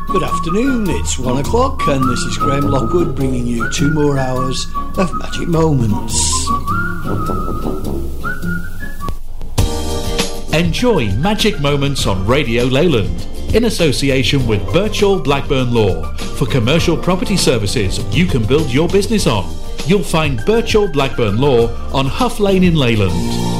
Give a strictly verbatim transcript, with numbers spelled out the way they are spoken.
Good afternoon, it's one o'clock and this is Graham Lockwood bringing you two more hours of Magic Moments. Enjoy Magic Moments on Radio Leyland in association with Birchall Blackburn Law for commercial property services you can build your business on. You'll find Birchall Blackburn Law on Huff Lane in Leyland.